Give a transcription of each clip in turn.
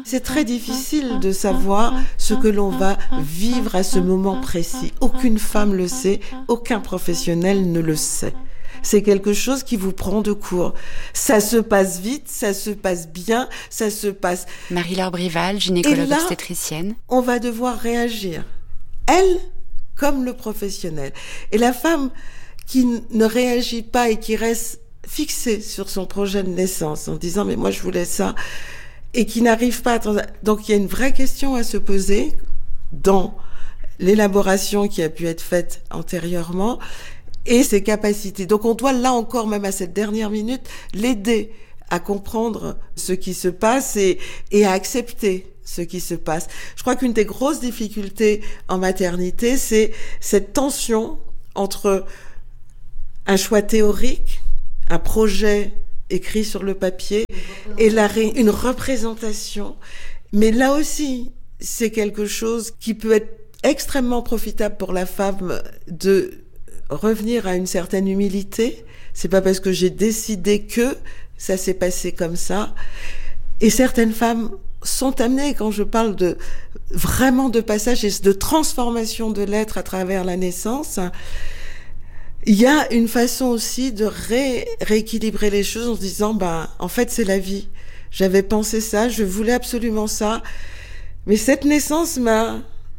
C'est très difficile de savoir ce que l'on va vivre à ce moment précis. Aucune femme le sait, aucun professionnel ne le sait. C'est quelque chose qui vous prend de court. Ça se passe vite, ça se passe bien, ça se passe... Marie-Laure Brival, gynécologue là, obstétricienne. On va devoir réagir. Elle, comme le professionnel. Et la femme qui ne réagit pas et qui reste fixée sur son projet de naissance en disant « mais moi je voulais ça », et qui n'arrive pas à... Donc il y a une vraie question à se poser dans l'élaboration qui a pu être faite antérieurement et ses capacités. Donc on doit là encore, même à cette dernière minute, l'aider à comprendre ce qui se passe et à accepter ce qui se passe. Je crois qu'une des grosses difficultés en maternité, c'est cette tension entre un choix théorique, un projet écrit sur le papier et une représentation. Mais là aussi, c'est quelque chose qui peut être extrêmement profitable pour la femme de revenir à une certaine humilité. C'est pas parce que j'ai décidé que ça s'est passé comme ça. Et certaines femmes sont amenées, quand je parle de vraiment de passage et de transformation de l'être à travers la naissance, il y a une façon aussi de rééquilibrer les choses en se disant, en fait, c'est la vie. J'avais pensé ça, je voulais absolument ça. Mais cette naissance m'a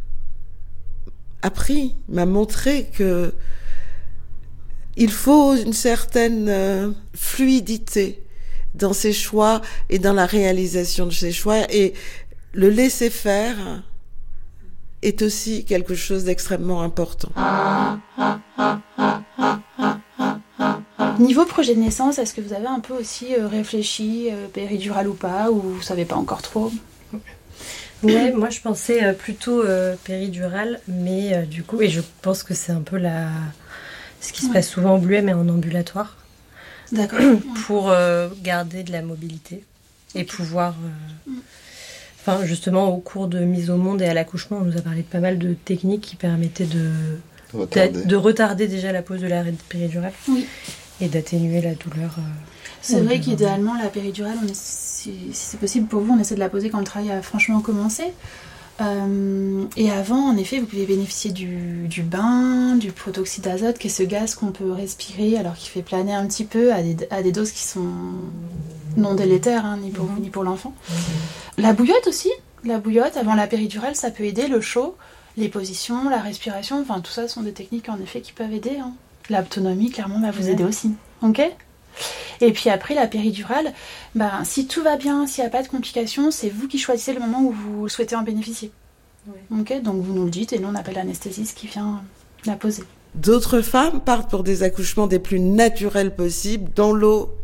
montré que il faut une certaine fluidité dans ses choix et dans la réalisation de ses choix. Et le laisser faire est aussi quelque chose d'extrêmement important. Niveau projet de naissance, est-ce que vous avez un peu aussi réfléchi, péridurale ou pas, ou vous savez pas encore trop ? Ouais, moi je pensais plutôt péridurale, mais du coup, et je pense que c'est un peu ce qui se passe souvent en Bluet, mais en ambulatoire. D'accord. Pour garder de la mobilité et pouvoir... Enfin, justement, au cours de mise au monde et à l'accouchement, on nous a parlé de pas mal de techniques qui permettaient de retarder déjà la pose de la péridurale et d'atténuer la douleur. C'est vrai qu'idéalement, la péridurale, si c'est possible pour vous, on essaie de la poser quand le travail a franchement commencé. Et avant, en effet, vous pouvez bénéficier du bain, du protoxyde d'azote, qui est ce gaz qu'on peut respirer, alors qu'il fait planer un petit peu à des doses qui sont non délétères, ni pour vous ni pour l'enfant. La bouillotte aussi. La bouillotte, avant la péridurale, ça peut aider, le chaud, les positions, la respiration, enfin tout ça sont des techniques en effet qui peuvent aider. L'autonomie, clairement, va vous aider aussi. Ok ? Et puis après, la péridurale, si tout va bien, s'il n'y a pas de complications, c'est vous qui choisissez le moment où vous souhaitez en bénéficier. Ok ? Donc vous nous le dites et nous on appelle l'anesthésiste qui vient la poser. D'autres femmes partent pour des accouchements des plus naturels possibles, dans l'eau.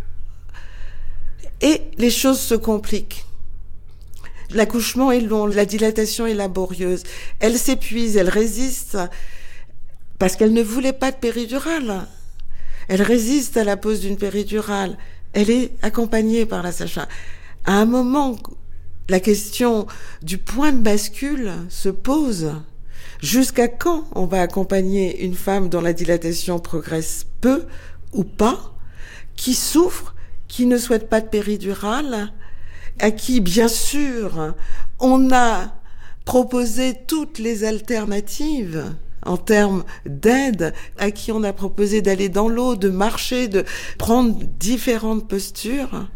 Et les choses se compliquent. L'accouchement est long, la dilatation est laborieuse. Elle s'épuise, elle résiste parce qu'elle ne voulait pas de péridurale. Elle résiste à la pose d'une péridurale. Elle est accompagnée par la sage-femme. À un moment, la question du point de bascule se pose. Jusqu'à quand on va accompagner une femme dont la dilatation progresse peu ou pas, qui souffre, qui ne souhaite pas de péridurale, à qui, bien sûr, on a proposé toutes les alternatives en termes d'aide, à qui on a proposé d'aller dans l'eau, de marcher, de prendre différentes postures,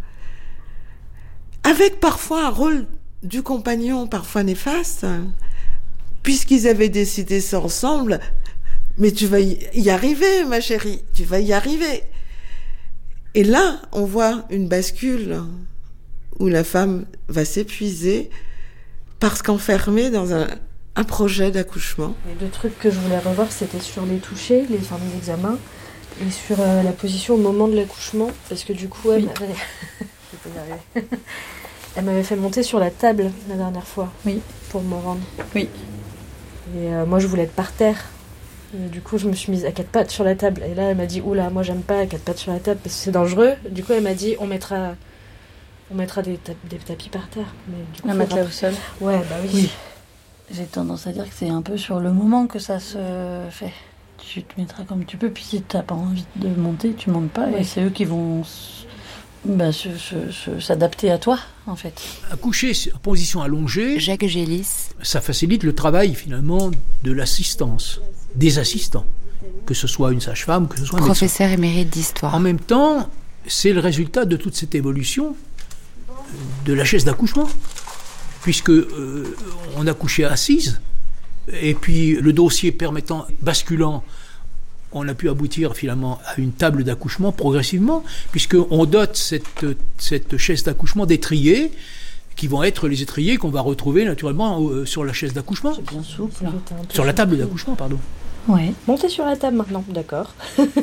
avec parfois un rôle du compagnon, parfois néfaste, puisqu'ils avaient décidé ça ensemble. Mais tu vas y arriver, ma chérie, tu vas y arriver. Et là, on voit une bascule où la femme va s'épuiser parce qu'enfermée dans un projet d'accouchement. Les deux trucs que je voulais revoir, c'était sur les touchés, les formes d'examen, et sur la position au moment de l'accouchement, parce que du coup, elle m'avait fait monter sur la table la dernière fois, pour me rendre. Oui. Et moi, je voulais être par terre. Et du coup, je me suis mise à 4 pattes sur la table. Et là, elle m'a dit, oula, moi, j'aime pas à 4 pattes sur la table parce que c'est dangereux. Du coup, elle m'a dit, on mettra des tapis par terre. Mais du coup, un matelas au sol. Ouais, oui. J'ai tendance à dire que c'est un peu sur le moment que ça se fait. Tu te mettras comme tu peux, puis si t'as pas envie de monter, tu montes pas, et c'est eux qui vont s'adapter à toi, en fait. Accoucher en position allongée, Jacques Gélis, ça facilite le travail, finalement, de l'assistance, des assistants, que ce soit une sage-femme, que ce soit un médecin. professeur émérite d'histoire. En même temps, c'est le résultat de toute cette évolution de la chaise d'accouchement, puisque on accouchait assise, et puis le dossier basculant, on a pu aboutir finalement à une table d'accouchement progressivement, puisqu'on dote cette chaise d'accouchement d'étriers, qui vont être les étriers qu'on va retrouver naturellement sur la chaise d'accouchement. C'est bien souple. Sur la table d'accouchement, pardon. Ouais. Montez sur la table maintenant, d'accord.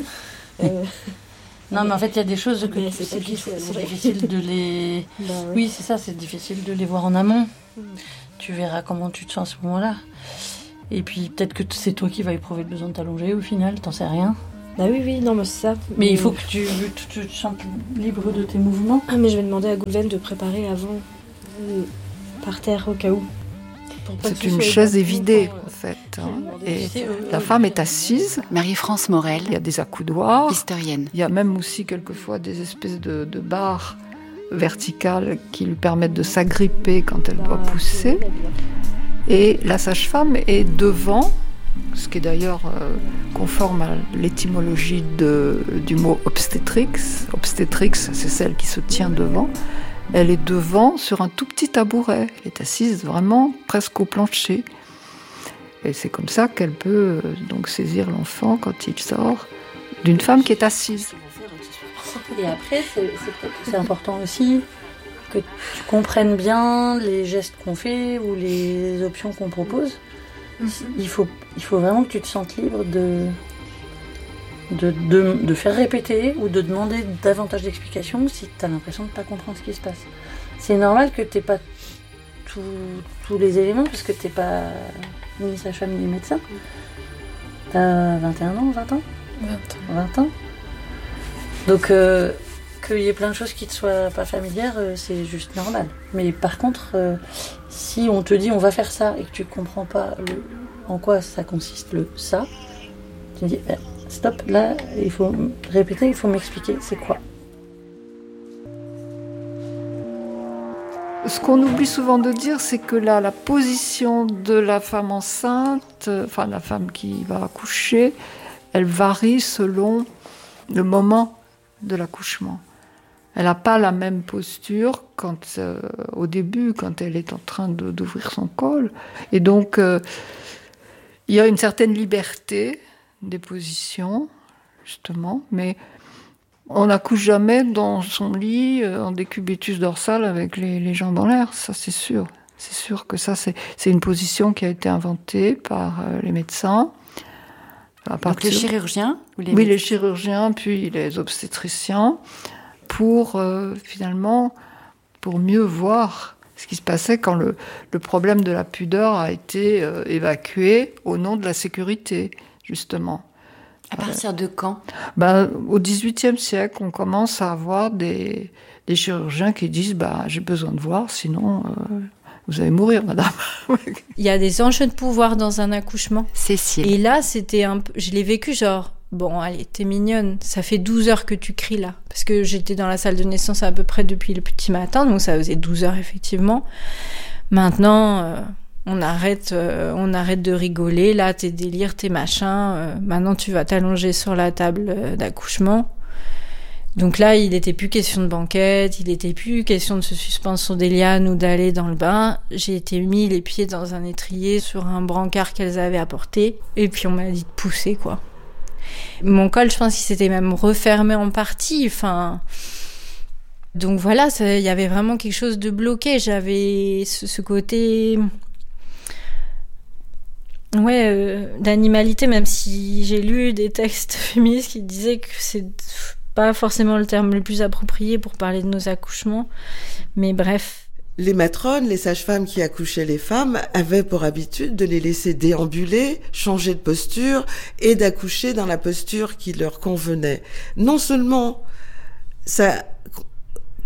Non, mais en fait, il y a des choses que c'est difficile de les... Oui, c'est ça, c'est difficile de les voir en amont. Tu verras comment tu te sens à ce moment-là. Et puis, peut-être que c'est toi qui vas éprouver le besoin de t'allonger, au final, t'en sais rien. Bah oui, non, mais c'est ça. Mais il faut que tu te sentes libre de tes mouvements. Ah, mais je vais demander à Goulven de préparer avant, par terre, au cas où. C'est une chaise évidée, en fait. Et la femme est assise. Marie-France Morel, Il y a des accoudoirs. historienne. Il y a même aussi quelquefois des espèces de barres verticales qui lui permettent de s'agripper quand elle doit pousser. Et la sage-femme est devant, ce qui est d'ailleurs conforme à l'étymologie du mot obstétrix. Obstétrix, c'est celle qui se tient devant. Elle est devant sur un tout petit tabouret. Elle est assise vraiment presque au plancher. Et c'est comme ça qu'elle peut donc saisir l'enfant quand il sort d'une femme qui est assise. Et après, c'est important aussi que tu comprennes bien les gestes qu'on fait ou les options qu'on propose. Il faut vraiment que tu te sentes libre de faire répéter ou de demander davantage d'explications si tu as l'impression de ne pas comprendre ce qui se passe. C'est normal que tu n'aies pas tous les éléments parce que tu n'es pas ni sage-femme ni médecin. Tu as 21 ans, 20 ans 20 ans. Donc qu'il y ait plein de choses qui ne te soient pas familières, c'est juste normal. Mais par contre, si on te dit on va faire ça et que tu ne comprends pas en quoi ça consiste ça, tu te dis stop, là, il faut répéter, il faut m'expliquer, c'est quoi. Ce qu'on oublie souvent de dire, c'est que la position de la femme enceinte, enfin la femme qui va accoucher, elle varie selon le moment de l'accouchement. Elle n'a pas la même posture au début, quand elle est en train d'ouvrir son col. Et donc, il y a une certaine liberté des positions, justement, mais on n'accouche jamais dans son lit en décubitus dorsal avec les jambes en l'air, ça c'est sûr. C'est sûr que ça, c'est une position qui a été inventée par les médecins. Donc les chirurgiens Oui, les chirurgiens, puis les obstétriciens, pour finalement, pour mieux voir ce qui se passait quand le problème de la pudeur a été évacué au nom de la sécurité, justement. À partir de quand ? Au XVIIIe siècle, on commence à avoir des chirurgiens qui disent j'ai besoin de voir, sinon vous allez mourir, madame. Il y a des enjeux de pouvoir dans un accouchement. Cécile. Et là, c'était un peu... Je l'ai vécu genre... Bon, allez, t'es mignonne, ça fait 12 heures que tu cries là. Parce que j'étais dans la salle de naissance à peu près depuis le petit matin, donc ça faisait 12 heures effectivement. Maintenant, on arrête de rigoler, là, tes délires, tes machins. Maintenant, tu vas t'allonger sur la table d'accouchement. Donc là, il n'était plus question de banquette, il n'était plus question de se suspendre sur des lianes ou d'aller dans le bain. J'ai été mis les pieds dans un étrier sur un brancard qu'elles avaient apporté. Et puis on m'a dit de pousser, quoi. Mon col, je pense qu'il s'était même refermé en partie. Enfin, donc voilà, il y avait vraiment quelque chose de bloqué. J'avais ce côté, d'animalité, même si j'ai lu des textes féministes qui disaient que c'est pas forcément le terme le plus approprié pour parler de nos accouchements. Mais bref. Les matrones, les sages-femmes qui accouchaient les femmes, avaient pour habitude de les laisser déambuler, changer de posture et d'accoucher dans la posture qui leur convenait. Non seulement ça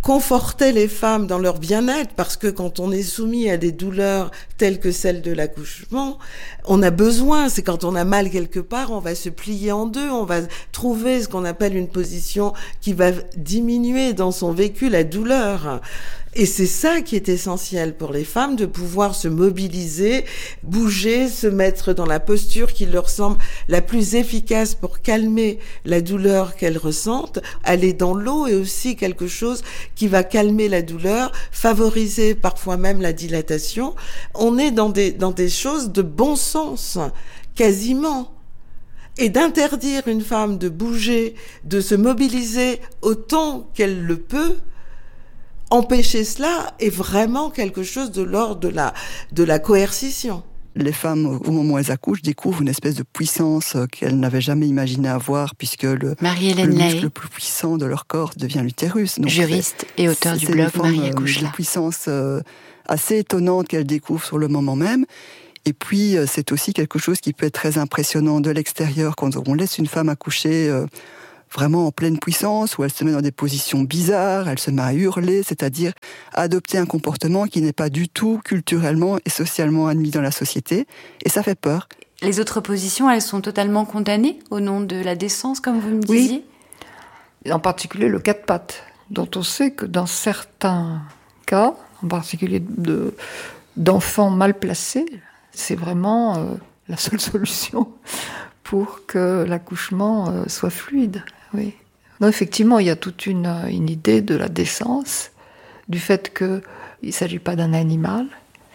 confortait les femmes dans leur bien-être, parce que quand on est soumis à des douleurs telles que celles de l'accouchement, on a besoin, c'est quand on a mal quelque part, on va se plier en deux, on va trouver ce qu'on appelle une position qui va diminuer dans son vécu la douleur. Et c'est ça qui est essentiel pour les femmes, de pouvoir se mobiliser, bouger, se mettre dans la posture qui leur semble la plus efficace pour calmer la douleur qu'elles ressentent. Aller dans l'eau est aussi quelque chose qui va calmer la douleur, favoriser parfois même la dilatation. On est dans des choses de bon sens, quasiment. Et d'interdire une femme de bouger, de se mobiliser autant qu'elle le peut, empêcher cela est vraiment quelque chose de l'ordre de la coercition. Les femmes, au moment où elles accouchent, découvrent une espèce de puissance qu'elles n'avaient jamais imaginé avoir, puisque le muscle le plus puissant de leur corps devient l'utérus. Donc juriste et auteur du blog Marie accouche là. Une puissance assez étonnante qu'elles découvrent sur le moment même. Et puis, c'est aussi quelque chose qui peut être très impressionnant de l'extérieur, quand on laisse une femme accoucher vraiment en pleine puissance, où elle se met dans des positions bizarres, elle se met à hurler, c'est-à-dire adopter un comportement qui n'est pas du tout culturellement et socialement admis dans la société, et ça fait peur. Les autres positions, elles sont totalement condamnées au nom de la décence, comme vous me disiez ? Oui, en particulier le 4 pattes, dont on sait que dans certains cas, en particulier d'enfants mal placés, c'est vraiment la seule solution pour que l'accouchement soit fluide. Oui. Non, effectivement, il y a toute une idée de la décence, du fait qu'il ne s'agit pas d'un animal,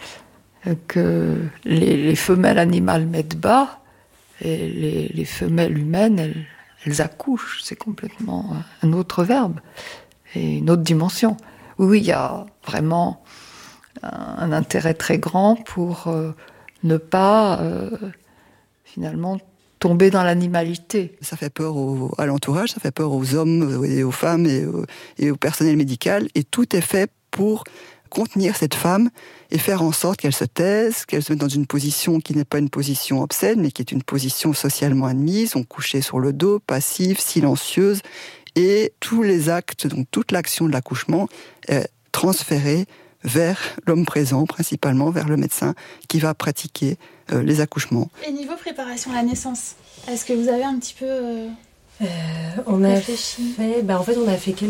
que les femelles animales mettent bas, et les femelles humaines, elles accouchent. C'est complètement un autre verbe, et une autre dimension. Oui, il y a vraiment un intérêt très grand pour ne pas, finalement, tomber dans l'animalité. Ça fait peur à l'entourage, ça fait peur aux hommes et aux femmes et au personnel médical, et tout est fait pour contenir cette femme et faire en sorte qu'elle se taise, qu'elle se mette dans une position qui n'est pas une position obscène, mais qui est une position socialement admise, on couchait sur le dos, passive, silencieuse, et tous les actes, donc toute l'action de l'accouchement est transférée vers l'homme présent, principalement vers le médecin qui va pratiquer les accouchems. Et niveau préparation à la naissance, est-ce que vous avez un petit peu on a réfléchi ? En fait, on a fait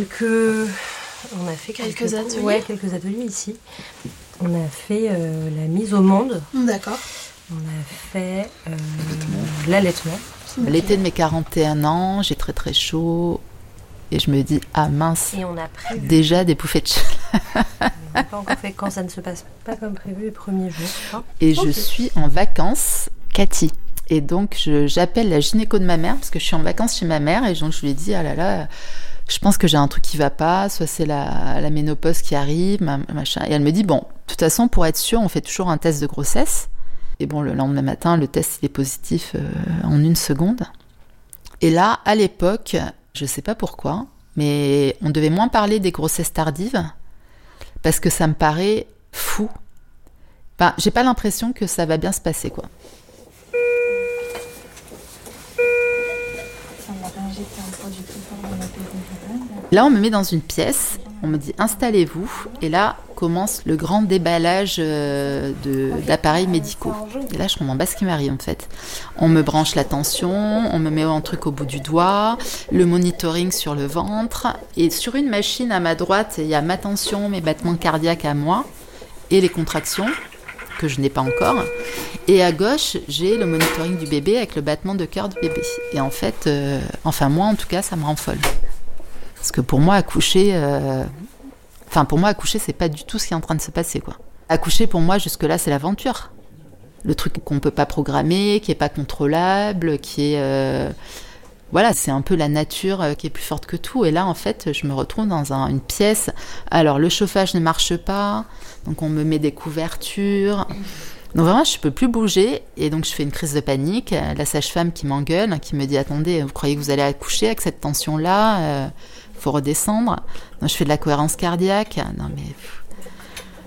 quelques ateliers. Ouais, quelques ateliers ici. On a fait la mise au monde. D'accord. On a fait l'allaitement. L'été de mes 41 ans, j'ai très très chaud. Et je me dis, ah mince, et on a déjà des bouffées de chaleur. On n'a pas encore fait quand ça ne se passe pas comme prévu les premiers jours. Hein. Et je suis en vacances, Cathy. Et donc, j'appelle la gynéco de ma mère, parce que je suis en vacances chez ma mère, et donc je lui dis, ah là là, je pense que j'ai un truc qui va pas, soit c'est la ménopause qui arrive, machin. Et elle me dit, bon, de toute façon, pour être sûre, on fait toujours un test de grossesse. Et bon, le lendemain matin, le test, il est positif en 1 seconde. Et là, à l'époque, je sais pas pourquoi, mais on devait moins parler des grossesses tardives, parce que ça me paraît fou. Enfin, j'ai pas l'impression que ça va bien se passer, quoi. Là, on me met dans une pièce, on me dit installez-vous, et là commence le grand déballage d'appareils médicaux. Et là, je comprends pas ce qui m'arrive en fait. On me branche la tension, on me met un truc au bout du doigt, le monitoring sur le ventre, et sur une machine à ma droite, il y a ma tension, mes battements cardiaques à moi, et les contractions, que je n'ai pas encore. Et à gauche, j'ai le monitoring du bébé avec le battement de cœur du bébé. Et en fait, moi en tout cas, ça me rend folle. Parce que pour moi, accoucher, c'est pas du tout ce qui est en train de se passer, quoi. Accoucher, pour moi, jusque-là, c'est l'aventure. Le truc qu'on peut pas programmer, qui est pas contrôlable, qui est... c'est un peu la nature qui est plus forte que tout. Et là, en fait, je me retrouve dans une pièce. Alors, le chauffage ne marche pas, donc on me met des couvertures. Donc vraiment, je peux plus bouger. Et donc, je fais une crise de panique. La sage-femme qui m'engueule, qui me dit « Attendez, vous croyez que vous allez accoucher avec cette tension-là faut redescendre. » Donc, je fais de la cohérence cardiaque. Non, mais...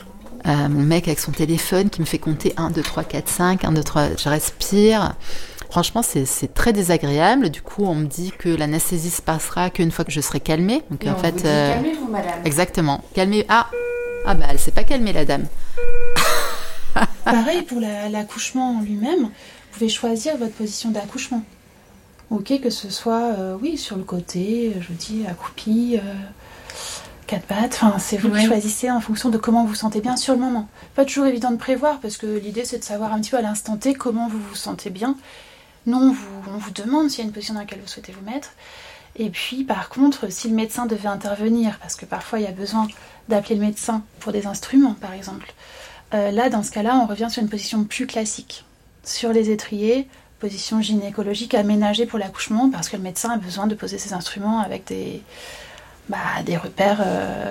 mon mec avec son téléphone qui me fait compter 1, 2, 3, 4, 5, 1, 2, 3, je respire. Franchement, c'est très désagréable. Du coup, on me dit que l'anesthésie se passera qu'une fois que je serai calmée. Donc, et en fait, calmez-vous, madame. Exactement. Calmez. Ah bah, elle s'est pas calmée, la dame. Pareil pour l'accouchement en lui-même. Vous pouvez choisir votre position d'accouchement. Ok, que ce soit, sur le côté, je dis, accroupi, quatre pattes. Enfin, c'est vous qui choisissez en fonction de comment vous vous sentez bien sur le moment. Pas toujours évident de prévoir, parce que l'idée, c'est de savoir un petit peu à l'instant T comment vous vous sentez bien. Nous, on vous demande s'il y a une position dans laquelle vous souhaitez vous mettre. Et puis, par contre, si le médecin devait intervenir, parce que parfois, il y a besoin d'appeler le médecin pour des instruments, par exemple. Là, dans ce cas-là, on revient sur une position plus classique. Sur les étriers, position gynécologique aménagée pour l'accouchement, parce que le médecin a besoin de poser ses instruments avec des repères,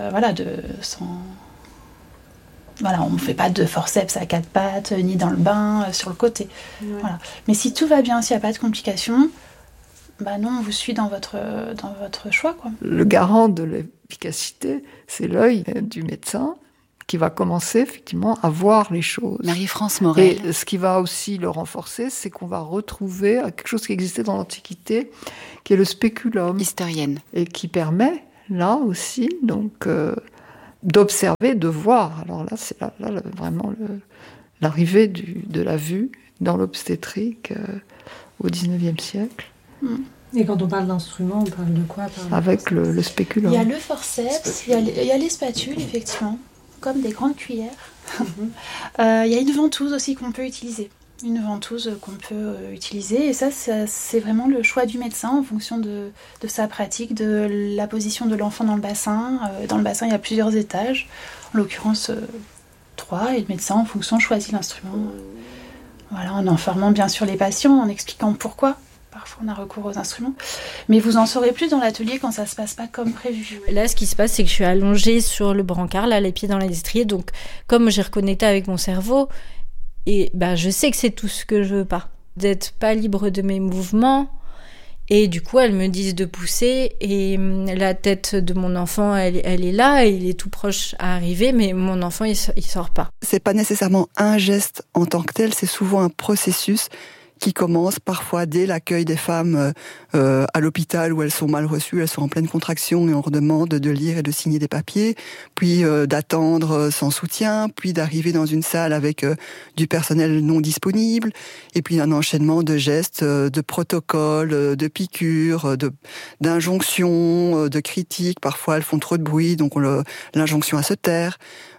on ne fait pas de forceps à quatre pattes, ni dans le bain, sur le côté. Ouais. Voilà. Mais si tout va bien, s'il n'y a pas de complications, non, on vous suit dans votre choix, quoi. Le garant de l'efficacité, c'est l'œil du médecin qui va commencer effectivement à voir les choses. Marie-France Morel. Et ce qui va aussi le renforcer, c'est qu'on va retrouver quelque chose qui existait dans l'Antiquité, qui est le spéculum. Historienne. Et qui permet, là aussi, donc, d'observer, de voir. Alors là, c'est vraiment l'arrivée de la vue dans l'obstétrique au XIXe siècle. Et quand on parle d'instrument, on parle de quoi Avec le spéculum. Il y a le forceps, il y a les spatules, effectivement, comme des grandes cuillères. Il y a une ventouse aussi qu'on peut utiliser. Une ventouse qu'on peut utiliser. Et ça, c'est vraiment le choix du médecin en fonction de sa pratique, de la position de l'enfant dans le bassin. Dans le bassin, il y a plusieurs étages. En l'occurrence, 3. Et le médecin, en fonction, choisit l'instrument. Voilà, en informant bien sûr les patients, en expliquant pourquoi. Parfois, on a recours aux instruments. Mais vous en saurez plus dans l'atelier quand ça se passe pas comme prévu. Là, ce qui se passe, c'est que je suis allongée sur le brancard, là, les pieds dans les étriers. Donc, comme j'ai reconnecté avec mon cerveau, et je sais que c'est tout ce que je veux pas. D'être pas libre de mes mouvements. Et du coup, elles me disent de pousser. Et la tête de mon enfant, elle est là. Et il est tout proche à arriver. Mais mon enfant, il sort pas. C'est pas nécessairement un geste en tant que tel. C'est souvent un processus qui commence parfois dès l'accueil des femmes à l'hôpital où elles sont mal reçues, elles sont en pleine contraction et on leur demande de lire et de signer des papiers, puis d'attendre sans soutien, puis d'arriver dans une salle avec du personnel non disponible, et puis un enchaînement de gestes, de protocoles, de piqûres, d'injonctions, de critiques. Parfois elles font trop de bruit, donc l'injonction à se taire.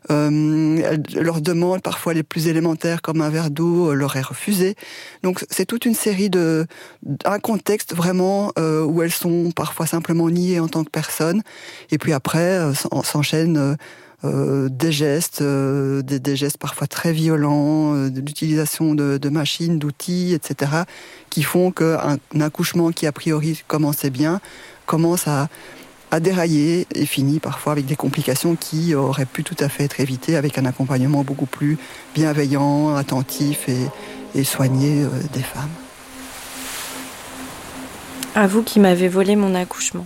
Leur demande parfois les plus élémentaires comme un verre d'eau leur est refusé. Donc c'est toute une série un contexte vraiment où elles sont parfois simplement niées en tant que personnes. Et puis après s'enchaînent des gestes parfois très violents, de l'utilisation de machines, d'outils, etc., qui font qu'un accouchement qui a priori commençait bien commence à dérailler et finit parfois avec des complications qui auraient pu tout à fait être évitées avec un accompagnement beaucoup plus bienveillant, attentif et soigné des femmes. À vous qui m'avez volé mon accouchement.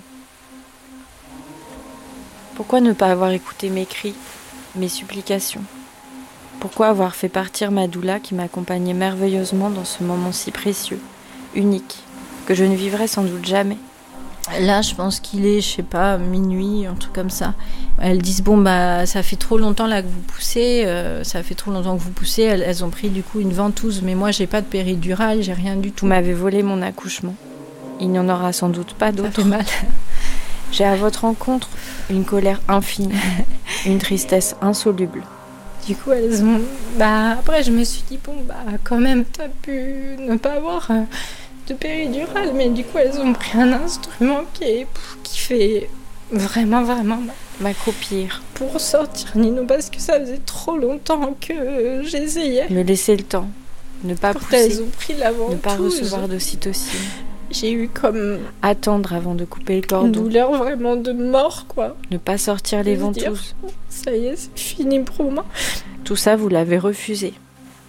Pourquoi ne pas avoir écouté mes cris, mes supplications ? Pourquoi avoir fait partir ma doula qui m'accompagnait merveilleusement dans ce moment si précieux, unique, que je ne vivrai sans doute jamais ? Là, je pense qu'il est, minuit, un truc comme ça. Elles disent, ça fait trop longtemps là que vous poussez, Elles ont pris du coup une ventouse, mais moi, j'ai pas de péridurale, j'ai rien du tout. Vous m'avez volé mon accouchement. Il n'y en aura sans doute pas d'autre mal. J'ai à votre rencontre une colère infinie, une tristesse insoluble. Du coup, elles ont... après, je me suis dit, quand même, t'as pu ne pas avoir... de péridurale, mais du coup elles ont pris un instrument qui fait vraiment m'accroupir pour sortir Nino parce que ça faisait trop longtemps que j'essayais. Me laisser le temps, ne pas pousser, elles ont pris la ventouse, ne pas recevoir d'ocytocine. J'ai eu comme attendre avant de couper le cordon. Une douleur vraiment de mort, quoi. Ne pas sortir les ventouses. Ça y est, c'est fini pour moi. Tout ça, vous l'avez refusé. Pourquoi ?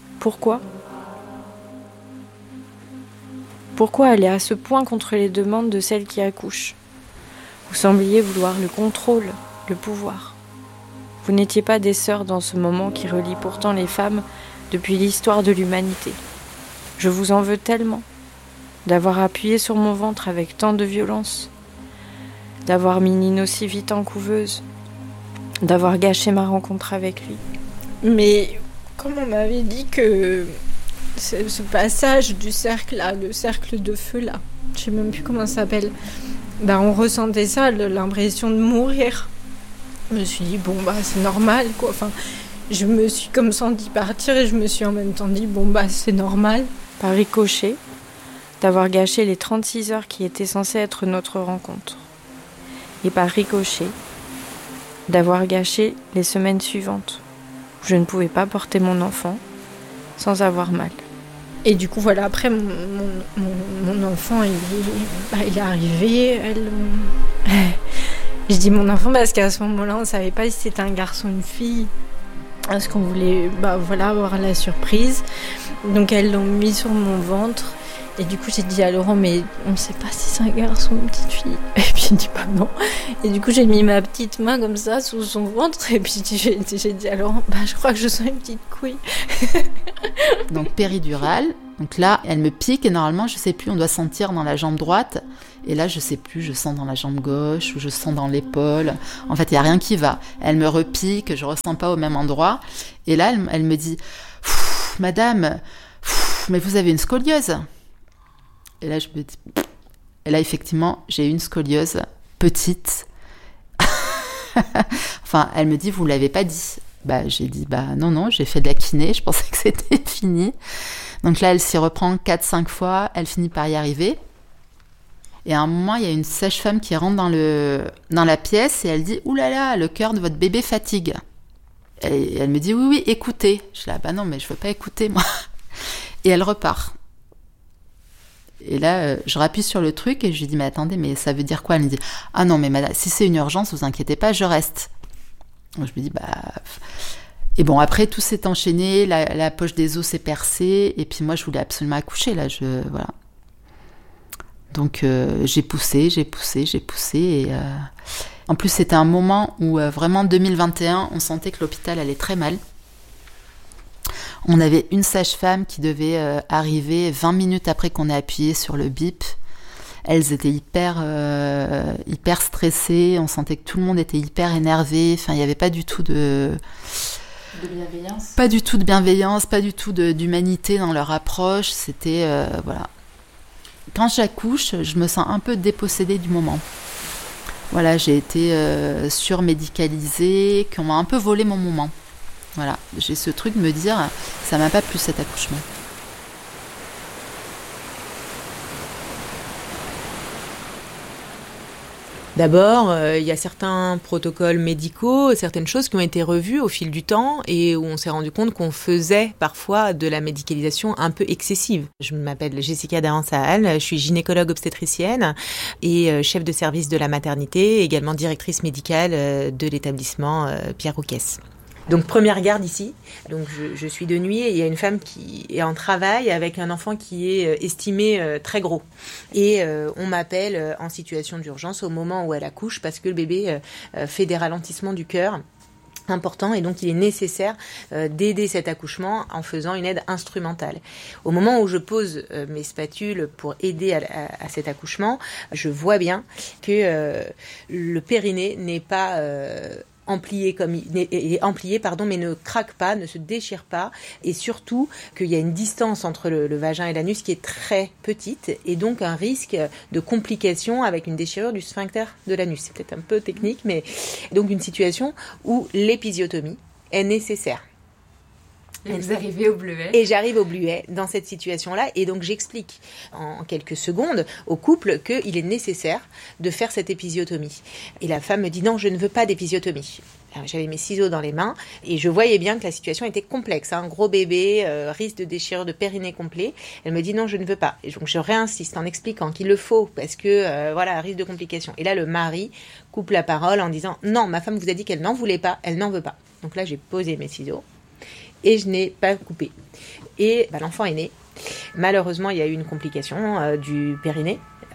Pourquoi aller à ce point contre les demandes de celles qui accouchent ? Vous sembliez vouloir le contrôle, le pouvoir. Vous n'étiez pas des sœurs dans ce moment qui relie pourtant les femmes depuis l'histoire de l'humanité. Je vous en veux tellement. d'avoir appuyé sur mon ventre avec tant de violence, d'avoir mis Nino si vite en couveuse, d'avoir gâché ma rencontre avec lui. Mais comme on m'avait dit que ce passage du cercle là, le cercle de feu là, je sais même plus comment ça s'appelle, on ressentait ça, l'impression de mourir. Je me suis dit c'est normal quoi. Enfin, je me suis comme sentie partir et je me suis en même temps dit c'est normal. Par ricochet, d'avoir gâché les 36 heures qui étaient censées être notre rencontre. Et par ricochet, d'avoir gâché les semaines suivantes. Je ne pouvais pas porter mon enfant sans avoir mal. Et du coup, voilà, après, mon enfant, il est arrivé. Je dis mon enfant parce qu'à ce moment-là, on ne savait pas si c'était un garçon ou une fille. Parce qu'on voulait avoir la surprise. Donc, elles l'ont mis sur mon ventre. Et du coup, j'ai dit à Laurent, mais on ne sait pas si c'est un garçon ou une petite fille. Et puis, il dit non. Et du coup, j'ai mis ma petite main comme ça sous son ventre. Et puis, j'ai dit à Laurent, je crois que je sens une petite couille. Donc, péridurale. Donc là, elle me pique et normalement, je sais plus, on doit sentir dans la jambe droite. Et là, je sais plus, je sens dans la jambe gauche ou je sens dans l'épaule. En fait, il n'y a rien qui va. Elle me repique, je ressens pas au même endroit. Et là, elle me dit, madame, mais vous avez une scoliose. Et là, je me dis... Et là, effectivement, j'ai une scoliose petite. Enfin, elle me dit, vous ne l'avez pas dit. J'ai dit, non, j'ai fait de la kiné, je pensais que c'était fini. Donc là, elle s'y reprend 4-5 fois, elle finit par y arriver. Et à un moment, il y a une sage-femme qui rentre dans la pièce et elle dit, oulala, le cœur de votre bébé fatigue. Et elle me dit, oui, écoutez. Je dis, non, mais je ne veux pas écouter, moi. Et elle repart. Et là, je rappuie sur le truc et je lui dis, mais attendez, mais ça veut dire quoi? Elle me dit, ah non, mais madame, si c'est une urgence, vous inquiétez pas, je reste. Donc, je me dis, Et bon, après, tout s'est enchaîné, la poche des os s'est percée, et puis moi, je voulais absolument accoucher, là, voilà. Donc, j'ai poussé, et... En plus, c'était un moment où, vraiment, 2021, on sentait que l'hôpital allait très mal. On avait une sage-femme qui devait arriver 20 minutes après qu'on ait appuyé sur le bip. Elles étaient hyper stressées. On sentait que tout le monde était hyper énervé. Enfin, il n'y avait pas du tout de bienveillance. Pas du tout de bienveillance, pas du tout d'humanité dans leur approche. C'était... voilà. Quand j'accouche, je me sens un peu dépossédée du moment. Voilà, j'ai été surmédicalisée, qu'on m'a un peu volé mon moment. Voilà, j'ai ce truc de me dire, ça m'a pas plu cet accouchement. D'abord, il y a certains protocoles médicaux, certaines choses qui ont été revues au fil du temps et où on s'est rendu compte qu'on faisait parfois de la médicalisation un peu excessive. Je m'appelle Jessica Daran-Sahal, je suis gynécologue obstétricienne et chef de service de la maternité, également directrice médicale de l'établissement Pierre Rouquès. Donc première garde ici, donc je suis de nuit et il y a une femme qui est en travail avec un enfant qui est estimé très gros. Et on m'appelle en situation d'urgence au moment où elle accouche parce que le bébé fait des ralentissements du cœur importants et donc il est nécessaire d'aider cet accouchement en faisant une aide instrumentale. Au moment où je pose mes spatules pour aider à cet accouchement, je vois bien que le périnée n'est pas... amplié mais ne craque pas, ne se déchire pas et surtout qu'il y a une distance entre le vagin et l'anus qui est très petite et donc un risque de complication avec une déchirure du sphincter de l'anus. C'est peut-être un peu technique mais donc une situation où l'épisiotomie est nécessaire. Et vous arrivez au Bluet. Et j'arrive au Bluet dans cette situation-là. Et donc, j'explique en quelques secondes au couple qu'il est nécessaire de faire cette épisiotomie. Et la femme me dit non, je ne veux pas d'épisiotomie. Alors, j'avais mes ciseaux dans les mains et je voyais bien que la situation était complexe. Un gros bébé, risque de déchirure de périnée complet. Elle me dit non, je ne veux pas. Et donc, je réinsiste en expliquant qu'il le faut parce que, risque de complication. Et là, le mari coupe la parole en disant non, ma femme vous a dit qu'elle n'en voulait pas, elle n'en veut pas. Donc là, j'ai posé mes ciseaux. Et je n'ai pas coupé. Et l'enfant est né. Malheureusement, il y a eu une complication du périnée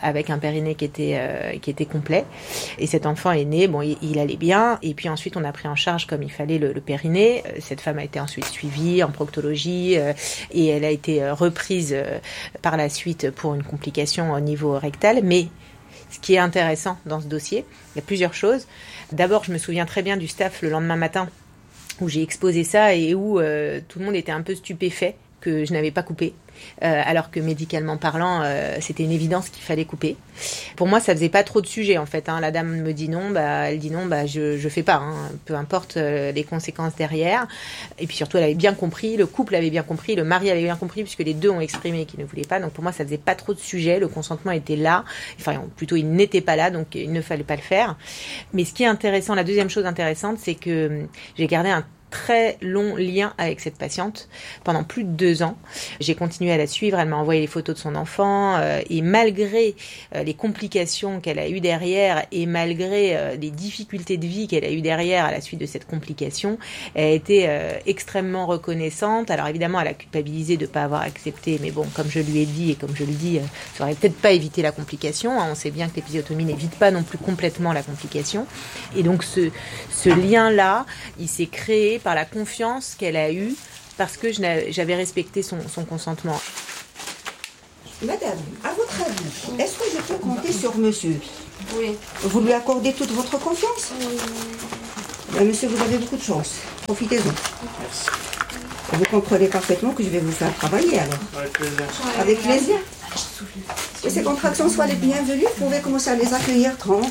avec un périnée qui était complet. Et cet enfant est né, bon, il allait bien. Et puis ensuite, on a pris en charge comme il fallait le périnée. Cette femme a été ensuite suivie en proctologie et elle a été reprise par la suite pour une complication au niveau rectal. Mais ce qui est intéressant dans ce dossier, il y a plusieurs choses. D'abord, je me souviens très bien du staff le lendemain matin où j'ai exposé ça et où tout le monde était un peu stupéfait que je n'avais pas coupé, alors que médicalement parlant, c'était une évidence qu'il fallait couper. Pour moi, ça faisait pas trop de sujet en fait. La dame me dit non, elle dit non, je fais pas, peu importe les conséquences derrière. Et puis surtout, elle avait bien compris, le couple avait bien compris, le mari avait bien compris, puisque les deux ont exprimé qu'ils ne voulaient pas. Donc pour moi, ça faisait pas trop de sujet. Le consentement était là, enfin plutôt il n'était pas là, donc il ne fallait pas le faire. Mais ce qui est intéressant, la deuxième chose intéressante, c'est que j'ai gardé un très long lien avec cette patiente pendant plus de 2 ans. J'ai continué à la suivre, elle m'a envoyé les photos de son enfant et malgré les complications qu'elle a eues derrière et malgré les difficultés de vie qu'elle a eues derrière à la suite de cette complication, elle a été extrêmement reconnaissante. Alors évidemment, elle a culpabilisé de ne pas avoir accepté, mais bon, comme je lui ai dit et comme je le dis, ça aurait peut-être pas évité la complication. On sait bien que l'épisiotomie n'évite pas non plus complètement la complication. Et donc ce lien-là, il s'est créé par la confiance qu'elle a eue, parce que j'avais respecté son consentement. Madame, à votre avis, est-ce que je peux compter sur monsieur? Oui. Vous lui accordez toute votre confiance? Oui. Monsieur, vous avez beaucoup de chance. Profitez-en. Merci. Vous comprenez parfaitement que je vais vous faire travailler alors. Avec plaisir. Avec plaisir. Que ces contractions soient les bienvenues, vous pouvez commencer à les accueillir tranquille.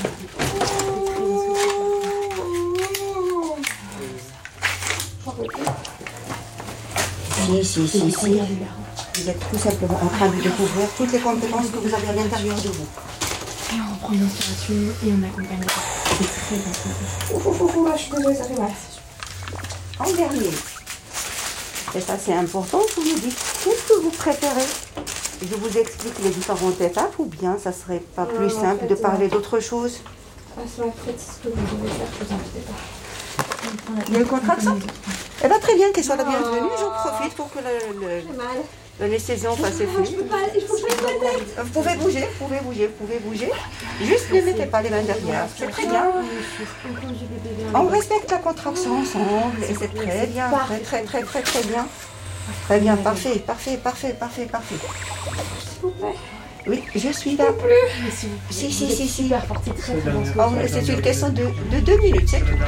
Si. Vous êtes tout simplement en train de découvrir toutes les compétences que vous avez à l'intérieur de vous. Et on prend une inspiration et on accompagne. C'est très bien. Je suis désolée, ça fait mal. En dernier, et ça c'est important, vous me dites qu'est-ce que vous préférez? Je vous explique les différentes étapes ou bien ça serait pas plus simple de parler d'autre chose? C'est ce que vous devez faire, ne vous inquiétez pas. Il y a une contraction? Eh bien très bien qu'elle soit la bienvenue, j'en profite pour que l'anesthésion fasse effet. Vous pouvez bouger. Juste ne mettez pas les mains derrière, c'est très bien. On respecte la contraction ensemble et c'est très bien, très bien. Très bien, parfait. Oui, je suis là. Si. C'est une question de 2 minutes, c'est tout.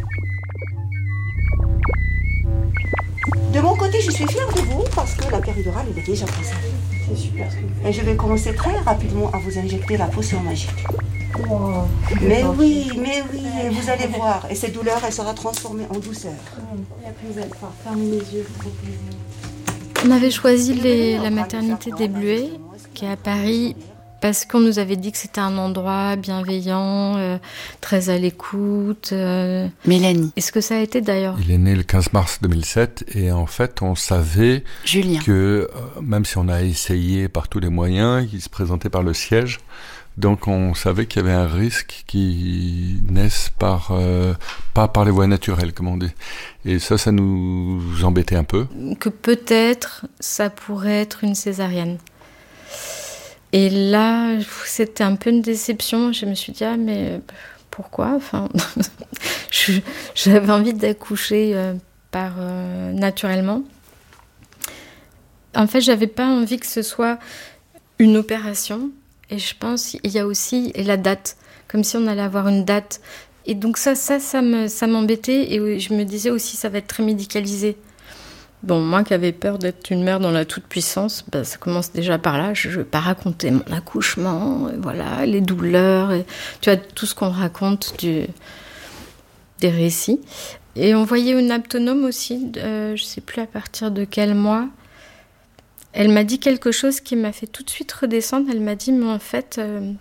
De mon côté, je suis fière de vous parce que la péridurale est déjà passée. C'est super ce que vous faites. Et je vais commencer très rapidement à vous injecter la potion magique. Wow. Mais oui, vous allez voir. Et cette douleur, elle sera transformée en douceur. Et après, vous allez pouvoir fermer les yeux. On avait choisi la maternité des Bleuets, qui est à Paris, parce qu'on nous avait dit que c'était un endroit bienveillant, très à l'écoute. Mélanie. Est-ce que ça a été d'ailleurs? Il est né le 15 mars 2007 et en fait on savait que même si on a essayé par tous les moyens, il se présentait par le siège, donc on savait qu'il y avait un risque qui naisse pas par les voies naturelles comme on dit. Et ça nous embêtait un peu. Que peut-être ça pourrait être une césarienne. Et là, c'était un peu une déception. Je me suis dit, mais pourquoi? Enfin, j'avais envie d'accoucher naturellement. En fait, j'avais pas envie que ce soit une opération. Et je pense qu'il y a aussi la date, comme si on allait avoir une date. Et donc ça m'embêtait. Et je me disais aussi, ça va être très médicalisé. Bon, moi qui avais peur d'être une mère dans la toute-puissance, ça commence déjà par là. Je ne vais pas raconter mon accouchement, voilà, les douleurs, et, tu vois, tout ce qu'on raconte des récits. Et on voyait une aptonome aussi, je ne sais plus à partir de quel mois. Elle m'a dit quelque chose qui m'a fait tout de suite redescendre. Elle m'a dit, mais en fait,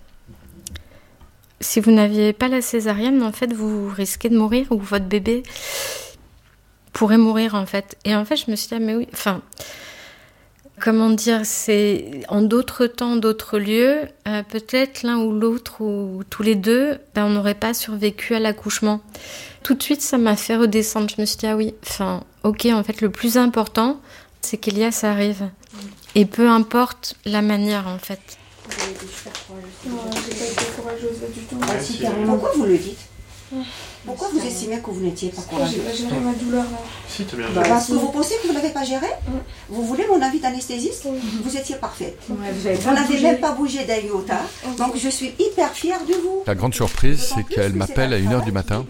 si vous n'aviez pas la césarienne, en fait, vous risquez de mourir, ou votre bébé pourrait mourir en fait. Et en fait, je me suis dit, mais oui, enfin, comment dire, c'est en d'autres temps, d'autres lieux, peut-être l'un ou l'autre ou tous les deux, on n'aurait pas survécu à l'accouchement. Tout de suite, ça m'a fait redescendre. Je me suis dit, ah oui, enfin, ok, en fait, le plus important, c'est qu'Elias arrive. Et peu importe la manière, en fait. Vous avez été super courageuse. Non, j'ai pas été courageuse du tout. Ah, si, carrément. Pourquoi vous le dites? Pourquoi vous estimez que vous n'étiez pas courageuse? J'ai pas géré ma douleur là. Si, tu as bien géré. Parce que vous pensez que vous ne l'avez pas géré? Vous voulez mon avis d'anesthésiste? Vous étiez parfaite. Vous n'avez même pas bougé d'un iota. Donc je suis hyper fière de vous. La grande surprise, c'est qu'elle m'appelle à 1h du matin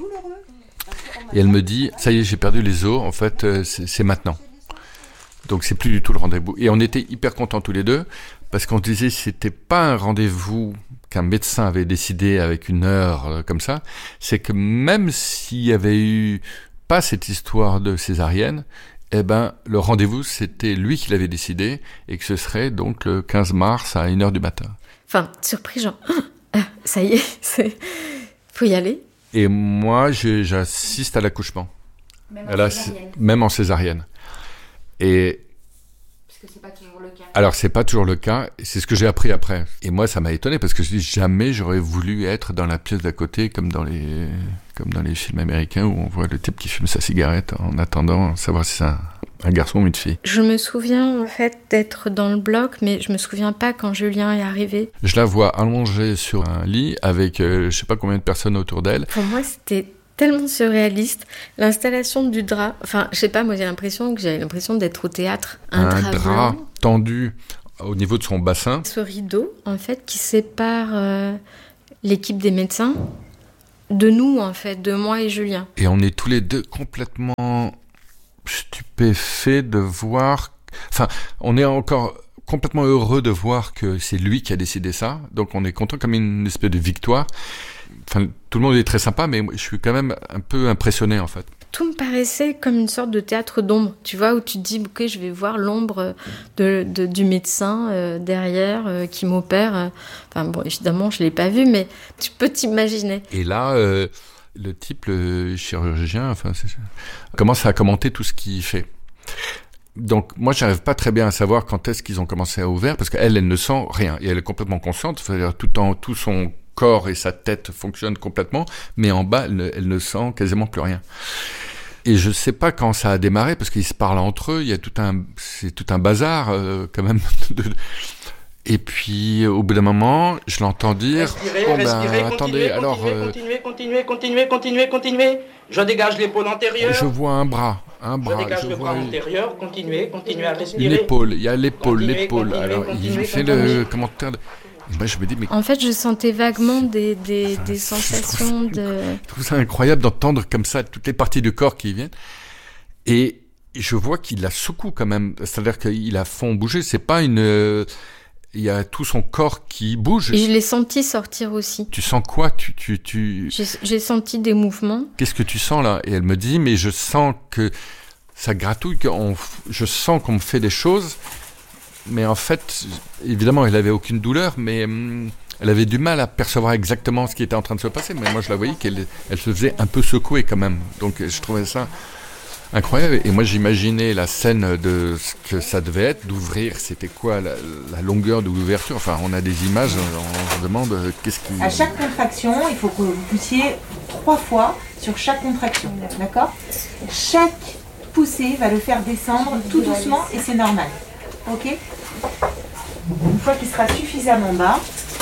et elle me dit « Ça y est, j'ai perdu les os, en fait, c'est maintenant ». Donc c'est plus du tout le rendez-vous. Et on était hyper contents tous les deux parce qu'on disait que c'était pas un rendez-vous qu'un médecin avait décidé avec une heure comme ça, c'est que même s'il y avait eu pas cette histoire de césarienne, eh ben, le rendez-vous, c'était lui qui l'avait décidé et que ce serait donc le 15 mars à 1h du matin. Enfin, surpris, genre, ça y est, faut y aller. Et moi, j'assiste à l'accouchement. Même en césarienne. Et parce que c'est pas toujours le cas. Alors, c'est pas toujours le cas, c'est ce que j'ai appris après. Et moi, ça m'a étonné, parce que je dis, jamais j'aurais voulu être dans la pièce d'à côté, comme dans les films américains, où on voit le type qui fume sa cigarette en attendant de savoir si c'est un garçon ou une fille. Je me souviens, en fait, d'être dans le bloc, mais je me souviens pas quand Julien est arrivé. Je la vois allongée sur un lit, avec je sais pas combien de personnes autour d'elle. Pour moi, c'était tellement surréaliste, l'installation du drap. Enfin, je sais pas, moi j'avais l'impression d'être au théâtre. Un drap tendu au niveau de son bassin. Ce rideau, en fait, qui sépare l'équipe des médecins de nous, en fait, de moi et Julien. Et on est tous les deux complètement stupéfaits de voir... Enfin, on est encore complètement heureux de voir que c'est lui qui a décidé ça. Donc on est content, comme une espèce de victoire. Enfin, tout le monde est très sympa, mais je suis quand même un peu impressionné, en fait. Tout me paraissait comme une sorte de théâtre d'ombre, tu vois, où tu te dis, ok, je vais voir l'ombre du médecin derrière qui m'opère. Enfin bon, évidemment, je l'ai pas vu, mais tu peux t'imaginer. Et là, le type, le chirurgien, commence à commenter tout ce qu'il fait. Donc, moi, j'arrive pas très bien à savoir quand est-ce qu'ils ont commencé à ouvrir, parce qu'elle ne sent rien. Et elle est complètement consciente, c'est-à-dire tout son corps et sa tête fonctionnent complètement, mais en bas, elle ne sent quasiment plus rien. Et je sais pas quand ça a démarré, parce qu'ils se parlent entre eux, c'est tout un bazar, quand même. Et puis, au bout d'un moment, je l'entends dire... Respirez, attendez, continuez. Je dégage l'épaule antérieure. Je vois un bras. Je dégage le bras antérieur, continuez à respirer. Une épaule, il y a l'épaule. Alors, il fait le commentaire... Moi, je me dis, mais... En fait, je sentais vaguement des sensations de... Je trouve ça incroyable d'entendre comme ça toutes les parties du corps qui viennent. Et je vois qu'il la secoue quand même. C'est-à-dire qu'il a fond bouger. C'est pas une... Il y a tout son corps qui bouge. Et je l'ai senti sortir aussi. Tu sens quoi? J'ai senti des mouvements. Qu'est-ce que tu sens là? Et elle me dit, mais je sens que ça gratouille, je sens qu'on me fait des choses. Mais en fait, évidemment, elle avait aucune douleur, mais elle avait du mal à percevoir exactement ce qui était en train de se passer. Mais moi, je la voyais qu'elle se faisait un peu secouer quand même. Donc, je trouvais ça incroyable. Et moi, j'imaginais la scène de ce que ça devait être, d'ouvrir. C'était quoi la longueur de l'ouverture? Enfin, on a des images, on se demande qu'est-ce qui... À chaque contraction, il faut que vous poussiez 3 fois sur chaque contraction, d'accord? Chaque poussée va le faire descendre tout doucement et c'est normal. Ok. Une fois qu'il sera suffisamment bas,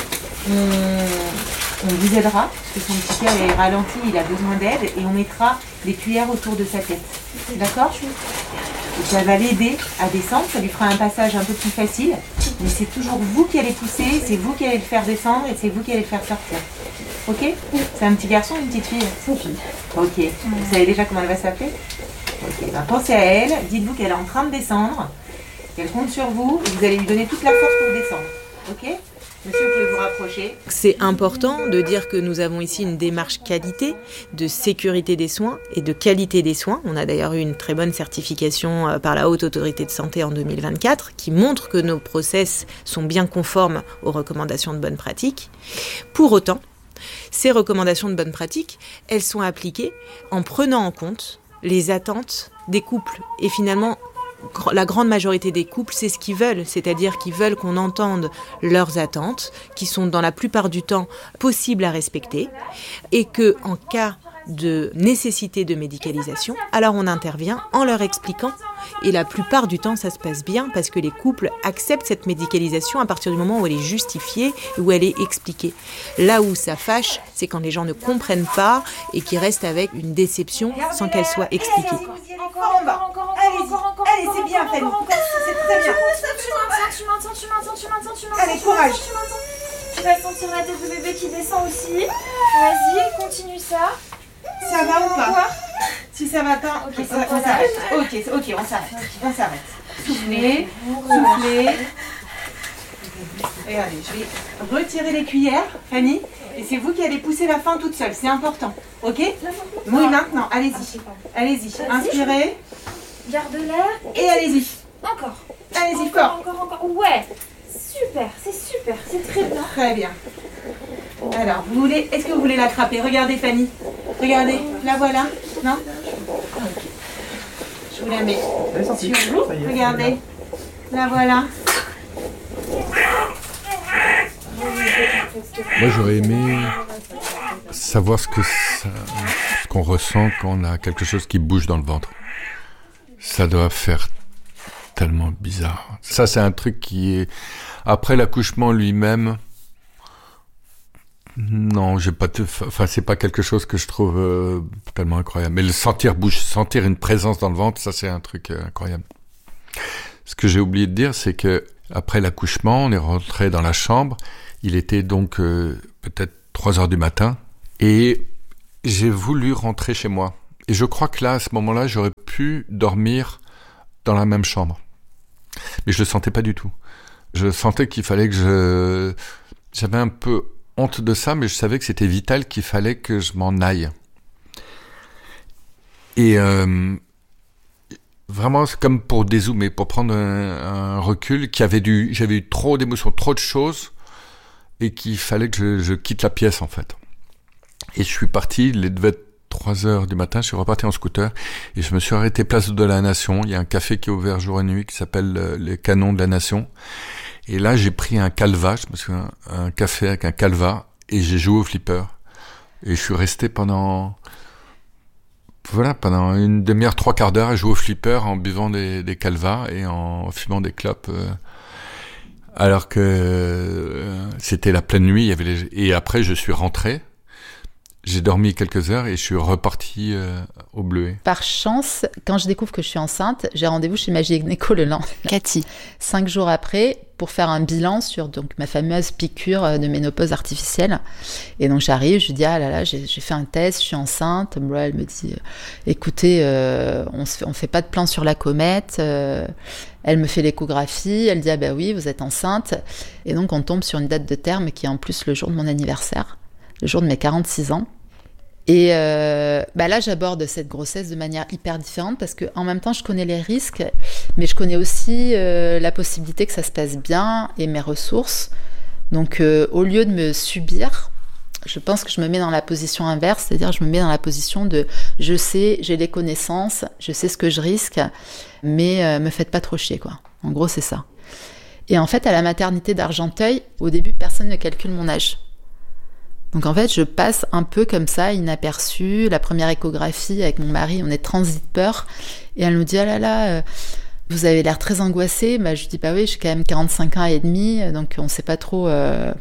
on vous aidera, parce que son petit cœur est ralenti, il a besoin d'aide, et on mettra des cuillères autour de sa tête. D'accord? Et ça va l'aider à descendre, ça lui fera un passage un peu plus facile, mais c'est toujours vous qui allez pousser, c'est vous qui allez le faire descendre, et c'est vous qui allez le faire sortir. Ok? C'est un petit garçon ou une petite fille? C'est une fille. Ok. Vous savez déjà comment elle va s'appeler? Ok. Ben, pensez à elle, dites-vous qu'elle est en train de descendre. Elle compte sur vous et vous allez lui donner toute la force pour descendre. Ok? Monsieur, vous pouvez vous rapprocher. C'est important de dire que nous avons ici une démarche qualité, de sécurité des soins et de qualité des soins. On a d'ailleurs eu une très bonne certification par la Haute Autorité de Santé en 2024 qui montre que nos process sont bien conformes aux recommandations de bonne pratique. Pour autant, ces recommandations de bonne pratique, elles sont appliquées en prenant en compte les attentes des couples. Et finalement, la grande majorité des couples, c'est ce qu'ils veulent, c'est-à-dire qu'ils veulent qu'on entende leurs attentes, qui sont dans la plupart du temps possibles à respecter, et que en cas de nécessité de médicalisation, alors on intervient en leur expliquant. Et la plupart du temps, ça se passe bien parce que les couples acceptent cette médicalisation à partir du moment où elle est justifiée, où elle est expliquée. Là où ça fâche, c'est quand les gens ne comprennent pas et qu'ils restent avec une déception sans qu'elle soit expliquée. Encore. Allez, c'est bien, Fanny. C'est très bien. Tu maintiens. Allez, courage. Tu vas sentir la tête de bébé qui descend aussi. Vas-y, continue ça. Ça va ou pas? Si ça va pas, on s'arrête. Ok, on s'arrête. Soufflez. Regardez, je vais retirer les cuillères, Fanny, et c'est vous qui allez pousser la fin toute seule, c'est important, ok? Oui, maintenant, allez-y, inspirez. Garde l'air. Et allez-y. Encore. Allez-y, fort. Encore. Ouais, c'est très bien. Très bien. Alors, est-ce que vous voulez l'attraper? Regardez, Fanny. Regardez, la voilà. Non? Ok. Je vous la mets sur vous. Regardez, la voilà. Moi, j'aurais aimé savoir ce qu'on ressent quand on a quelque chose qui bouge dans le ventre. Ça doit faire tellement bizarre. Ça, c'est un truc qui est... Après l'accouchement lui-même, non, c'est pas quelque chose que je trouve tellement incroyable. Mais le sentir une présence dans le ventre, ça, c'est un truc incroyable. Ce que j'ai oublié de dire, c'est que après l'accouchement, on est rentré dans la chambre. Il était donc peut-être 3h du matin. Et j'ai voulu rentrer chez moi. Et je crois que là, à ce moment-là, j'aurais pu dormir dans la même chambre. Mais je le sentais pas du tout. Je sentais qu'il fallait que j'avais un peu honte de ça, mais je savais que c'était vital, qu'il fallait que je m'en aille. Et vraiment, c'est comme pour dézoomer, pour prendre un recul, j'avais eu trop d'émotions, trop de choses, et qu'il fallait que je quitte la pièce, en fait. Et je suis parti, il devait être 3h du matin, je suis reparti en scooter, et je me suis arrêté place de la Nation. Il y a un café qui est ouvert jour et nuit, qui s'appelle les Canons de la Nation. Et là, j'ai pris un calva, je me souviens, un café avec un calva, et j'ai joué au flipper. Et je suis resté pendant une demi-heure, 3/4 d'heure à jouer au flipper en buvant des calvas et en fumant des clopes. Alors que c'était la pleine nuit, et après je suis rentré. J'ai dormi quelques heures et je suis reparti au Bleuet. Par chance, quand je découvre que je suis enceinte, j'ai rendez-vous chez ma gynéco le lendemain. Cathy. 5 jours après, pour faire un bilan sur donc ma fameuse piqûre de ménopause artificielle. Et donc j'arrive, je lui dis ah là là, j'ai fait un test, je suis enceinte. Moi, elle me dit écoutez, on fait pas de plan sur la comète. Elle me fait l'échographie, elle dit ah bah oui, vous êtes enceinte. Et donc on tombe sur une date de terme qui est en plus le jour de mon anniversaire, le jour de mes 46 ans. Et là, j'aborde cette grossesse de manière hyper différente parce qu'en même temps, je connais les risques, mais je connais aussi la possibilité que ça se passe bien et mes ressources. Donc, au lieu de me subir, je pense que je me mets dans la position inverse, c'est-à-dire je me mets dans la position de je sais, j'ai les connaissances, je sais ce que je risque, mais me faites pas trop chier, quoi. En gros, c'est ça. Et en fait, à la maternité d'Argenteuil, au début, personne ne calcule mon âge. Donc en fait, je passe un peu comme ça, inaperçue. La première échographie avec mon mari, on est transit peur. Et elle nous dit, ah là là, vous avez l'air très angoissée. Je dis, bah oui, j'ai quand même 45 ans et demi, donc on sait pas trop.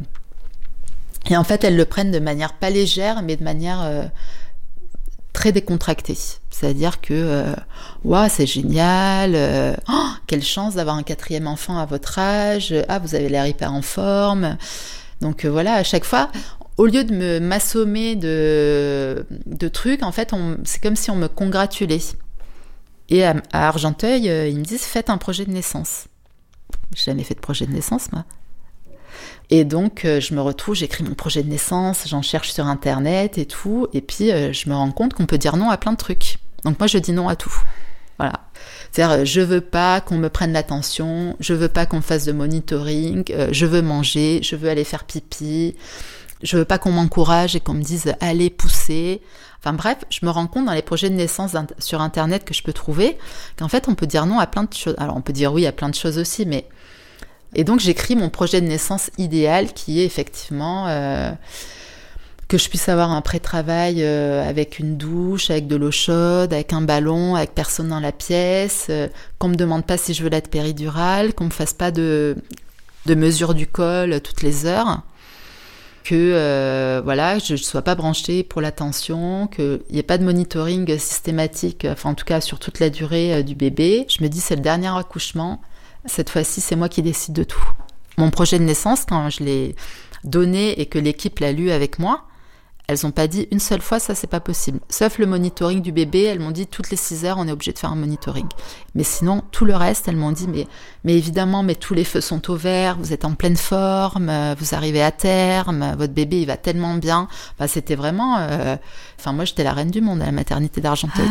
Et en fait, elles le prennent de manière pas légère, mais de manière très décontractée. C'est-à-dire que, waouh, c'est génial, quelle chance d'avoir un 4e enfant à votre âge, ah, vous avez l'air hyper en forme. Donc voilà, à chaque fois... Au lieu de m'assommer de trucs, en fait, c'est comme si on me congratulait. Et à Argenteuil, ils me disent « Faites un projet de naissance ». J'ai jamais fait de projet de naissance, moi. Et donc, je me retrouve, j'écris mon projet de naissance, j'en cherche sur Internet et tout. Et puis, je me rends compte qu'on peut dire non à plein de trucs. Donc moi, je dis non à tout. Voilà. C'est-à-dire, je veux pas qu'on me prenne l'attention, je veux pas qu'on me fasse de monitoring, je veux manger, je veux aller faire pipi... Je veux pas qu'on m'encourage et qu'on me dise « allez, poussez ». Enfin bref, je me rends compte dans les projets de naissance sur Internet que je peux trouver qu'en fait, on peut dire non à plein de choses. Alors, on peut dire oui à plein de choses aussi, mais... Et donc, j'écris mon projet de naissance idéal qui est effectivement que je puisse avoir un pré-travail avec une douche, avec de l'eau chaude, avec un ballon, avec personne dans la pièce, qu'on me demande pas si je veux l'être péridurale, qu'on me fasse pas de mesure du col toutes les heures, que je sois pas branchée pour la tension, qu'il n'y ait pas de monitoring systématique, enfin en tout cas sur toute la durée du bébé. Je me dis c'est le dernier accouchement, cette fois-ci c'est moi qui décide de tout. Mon projet de naissance, quand je l'ai donné et que l'équipe l'a lu avec moi, elles n'ont pas dit une seule fois ça c'est pas possible. Sauf le monitoring du bébé, elles m'ont dit toutes les 6 heures on est obligé de faire un monitoring. Mais sinon tout le reste elles m'ont dit mais évidemment mais tous les feux sont au vert, vous êtes en pleine forme, vous arrivez à terme, votre bébé il va tellement bien. Enfin, c'était vraiment, moi j'étais la reine du monde à la maternité d'Argenteuil.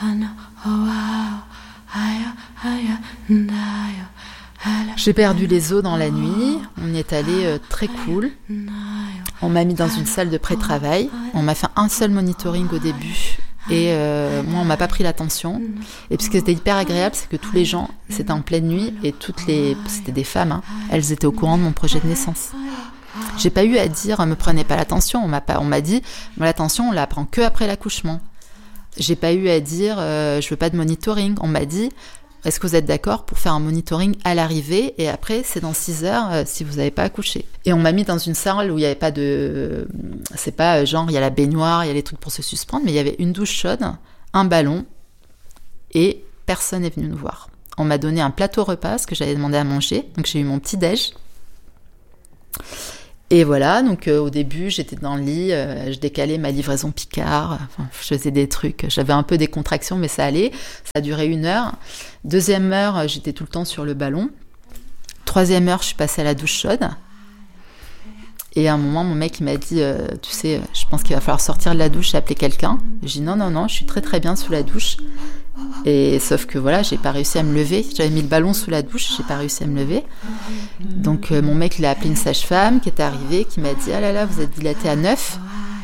J'ai perdu les os dans la nuit, on y est allé très cool. On m'a mis dans une salle de pré-travail, on m'a fait un seul monitoring au début et moi on m'a pas pris la tension. Et puis ce qui était hyper agréable, c'est que tous les gens, c'était en pleine nuit et c'était des femmes, elles étaient au courant de mon projet de naissance. J'ai pas eu à dire me prenez pas la tension, on m'a dit la tension on la prend que après l'accouchement. J'ai pas eu à dire je veux pas de monitoring, on m'a dit est-ce que vous êtes d'accord pour faire un monitoring à l'arrivée et après c'est dans 6 heures si vous n'avez pas accouché. Et on m'a mis dans une salle où il n'y avait pas de... C'est pas genre il y a la baignoire, il y a les trucs pour se suspendre, mais il y avait une douche chaude, un ballon et personne n'est venu nous voir. On m'a donné un plateau repas parce que j'avais demandé à manger, donc j'ai eu mon petit déj. Et voilà, donc au début, j'étais dans le lit, je décalais ma livraison Picard, je faisais des trucs, j'avais un peu des contractions, mais ça allait, ça a duré 1 heure. 2e heure, j'étais tout le temps sur le ballon. 3e heure, je suis passée à la douche chaude. Et à un moment, mon mec, il m'a dit, tu sais, je pense qu'il va falloir sortir de la douche et appeler quelqu'un. J'ai dit non, je suis très très bien sous la douche. Et sauf que voilà, j'ai pas réussi à me lever. J'avais mis le ballon sous la douche, j'ai pas réussi à me lever. Donc mon mec, il a appelé une sage-femme qui est arrivée, qui m'a dit ah là là, vous êtes dilatée à 9.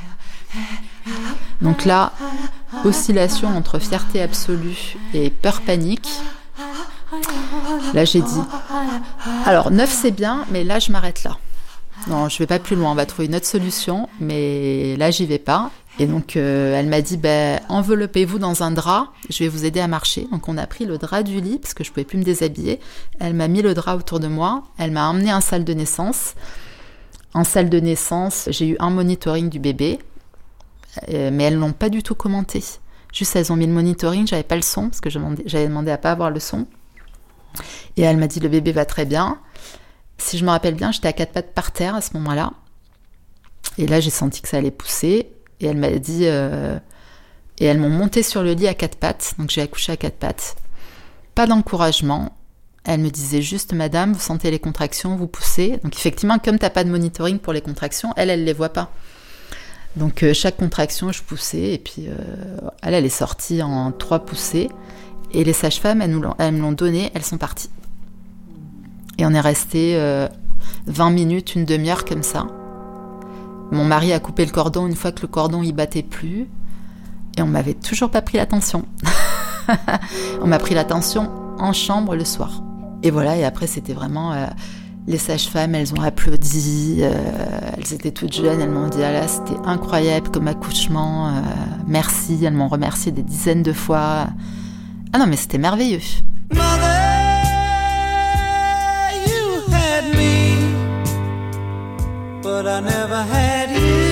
Donc là, oscillation entre fierté absolue et peur panique. Là, j'ai dit alors 9 c'est bien, mais là je m'arrête là. Non, je vais pas plus loin, on va trouver une autre solution, mais là j'y vais pas. Et donc elle m'a dit enveloppez-vous dans un drap, je vais vous aider à marcher. Donc on a pris le drap du lit parce que je pouvais plus me déshabiller. Elle m'a mis le drap autour de moi, elle m'a emmenée en salle de naissance. En salle de naissance, j'ai eu un monitoring du bébé, mais elles l'ont pas du tout commenté. Juste elles ont mis le monitoring, j'avais pas le son parce que j'avais demandé à pas avoir le son. Et elle m'a dit le bébé va très bien. Si je me rappelle bien, j'étais à 4 pattes par terre à ce moment-là. Et là, j'ai senti que ça allait pousser. Et elle m'a dit... et elles m'ont monté sur le lit à 4 pattes. Donc, j'ai accouché à 4 pattes. Pas d'encouragement. Elle me disait juste, madame, vous sentez les contractions, vous poussez. Donc, effectivement, comme tu n'as pas de monitoring pour les contractions, elle ne les voit pas. Donc, chaque contraction, je poussais. Et puis, elle est sortie en 3 poussées. Et les sages-femmes, elles me l'ont donné. Elles sont parties. Et on est resté 20 minutes, une demi-heure comme ça. Mon mari a coupé le cordon une fois que le cordon il battait plus. Et on m'avait toujours pas pris la tension. On m'a pris la tension en chambre le soir. Et voilà, et après c'était vraiment... les sages-femmes, elles ont applaudi. Elles étaient toutes jeunes, elles m'ont dit « Ah là, c'était incroyable comme accouchement. Merci ». Elles m'ont remercié des dizaines de fois. Ah non, mais c'était merveilleux. But I never had you.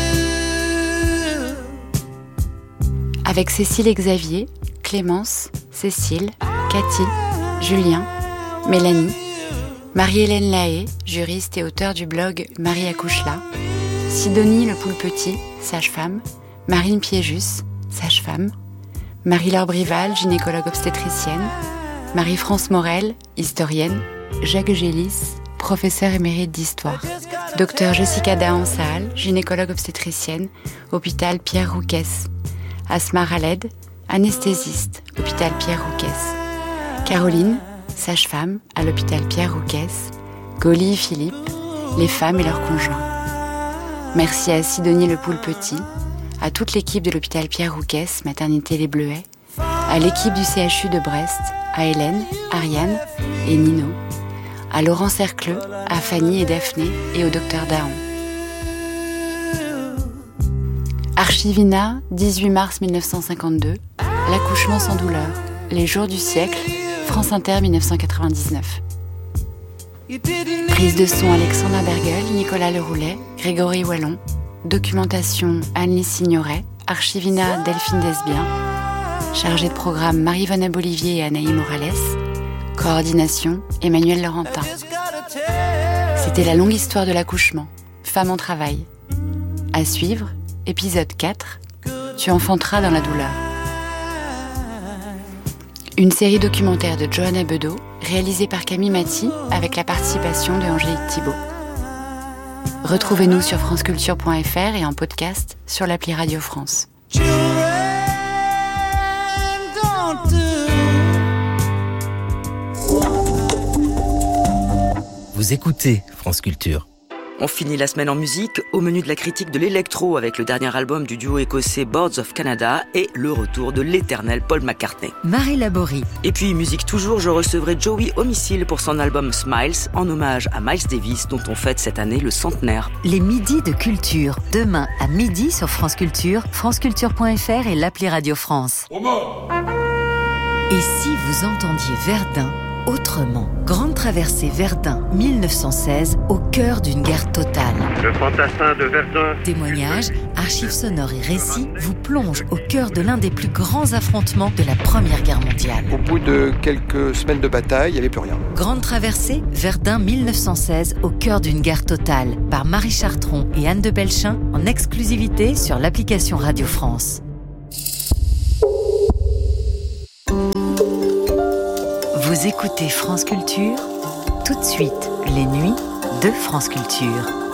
Avec Cécile et Xavier, Clémence, Cécile, Cathy, Julien, Mélanie, Marie-Hélène Lahaye, juriste et auteure du blog Marie accouche là, Sidonie Le Poule Petit, sage-femme, Marine Piéjus, sage-femme, Marie-Laure Brival, gynécologue obstétricienne, Marie-France Morel, historienne, Jacques Gélis, professeur émérite d'histoire. Docteur Jessica Dahansal, gynécologue obstétricienne, hôpital Pierre Rouquès. Asma Raled, anesthésiste, hôpital Pierre Rouquès. Caroline, sage-femme, à l'hôpital Pierre Rouquès. Goli Philippe, les femmes et leurs conjoints. Merci à Sidonie Le Poule Petit, à toute l'équipe de l'hôpital Pierre Rouquès, maternité Les Bleuets, à l'équipe du CHU de Brest, à Hélène, Ariane et Nino, à Laurent Cercleux, à Fanny et Daphné et au docteur Dahan. Archivina, 18 mars 1952, l'accouchement sans douleur, les jours du siècle, France Inter 1999. Prise de son Alexandra Bergel, Nicolas Leroulet, Grégory Wallon, documentation Anne-Lise Signoret, Archivina Delphine Desbiens, chargée de programme Marie-Vonne Abolivier et Anaïs Morales, coordination Emmanuel Laurentin. C'était la longue histoire de l'accouchement, Femme en travail. À suivre, épisode 4, Tu enfanteras dans la douleur. Une série documentaire de Johanna Bedeau, réalisée par Camille Maty, avec la participation de Angélique Thibault. Retrouvez-nous sur franceculture.fr et en podcast sur l'appli Radio France. Vous écoutez France Culture. On finit la semaine en musique, au menu de la critique de l'électro avec le dernier album du duo écossais Boards of Canada et le retour de l'éternel Paul McCartney. Marie Laborie. Et puis musique toujours, je recevrai Joey Homicile pour son album Smiles, en hommage à Miles Davis dont on fête cette année le centenaire. Les midis de culture, demain à midi sur France Culture, franceculture.fr et l'appli Radio France. Et si vous entendiez Verdun autrement? Grande traversée Verdun 1916, au cœur d'une guerre totale. Le fantassin de Verdun. Témoignages, archives sonores et récits vous plongent au cœur de l'un des plus grands affrontements de la Première Guerre mondiale. Au bout de quelques semaines de bataille, il n'y avait plus rien. Grande traversée Verdun 1916, au cœur d'une guerre totale, par Marie Chartron et Anne de Belchin, en exclusivité sur l'application Radio France. Vous écoutez France Culture, tout de suite, les nuits de France Culture.